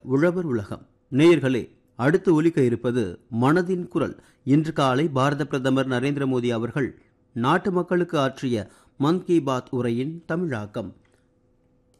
உழவர் உலகம். நேயர்களே, அடுத்து ஒலிக்க இருப்பது மனதின் குரல். இன்று காலை பாரத பிரதமர் நரேந்திர மோடி அவர்கள் நாட்டு மக்களுக்கு ஆற்றிய மன் கி பாத் உரையின் தமிழாக்கம்.